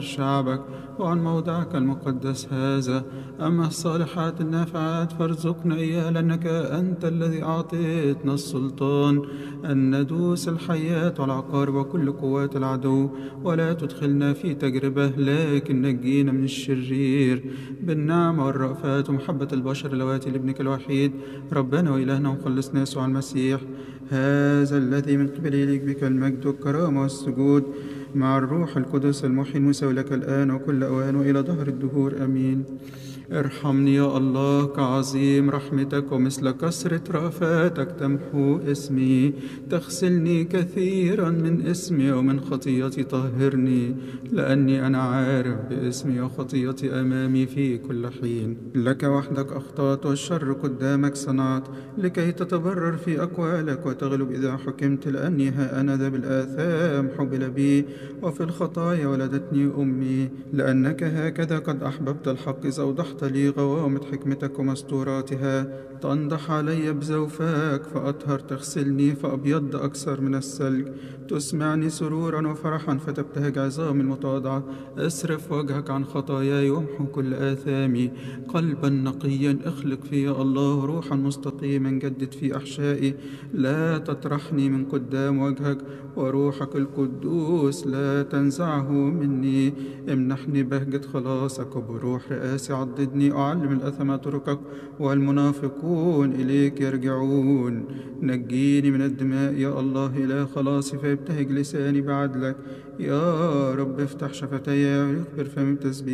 شعبك وعن موضعك المقدس هذا. أما الصالحات النافعات فارزقنا إياها، لأنك أنت الذي أعطيتنا السلطان أن ندوس الحياة والعقارب وكل قوات العدو، ولا تدخلنا في تجربة لكن نجينا من الشرير، بالنعمة والرأفات ومحبة البشر اللواتي لابنك الوحيد ربنا وإلهنا ومخلصنا يسوع المسيح، هذا الذي من قبله ليك بك المجد والكرامة والسجود مع الروح القدس المحيي المساوي لك الآن وكل أوان وإلى دهر الدهور آمين. ارحمني يا الله كعظيم رحمتك ومثل كثرة رأفاتك تمحو اسمي، تغسلني كثيرا من اسمي ومن خطيتي طهرني، لأني أنا عارف باسمي وخطيتي أمامي في كل حين. لك وحدك أخطأت والشر قدامك صنعت، لكي تتبرر في أقوالك وتغلب إذا حكمت، لأني ها أنا ذا بالآثام حبل بي وفي الخطايا ولدتني أمي. لأنك هكذا قد أحببت الحق إذ أوضحت لي غوامض حكمتك ومستوراتها، تنضح علي بزوفاك فأطهر، تغسلني فأبيض أكثر من الثلج، تسمعني سرورا وفرحا فتبتهج عظامي المتواضعة. اصرف وجهك عن خطاياي وامحو كل آثامي، قلبا نقيا اخلق في يا الله، روحا مستقيما جدد في أحشائي. لا تطرحني من قدام وجهك، وروحك القدوس لا تنزعه مني. امنحني بهجة خلاصك، وبروح رئاسي عضدني، أعلم الأثم طرقك والمنافقون إليك يرجعون. نجيني من الدماء يا الله إله خلاصي، فيبتهج لساني بعدلك. يا رب افتح شفتي ويخبر فمي بتسبيحك.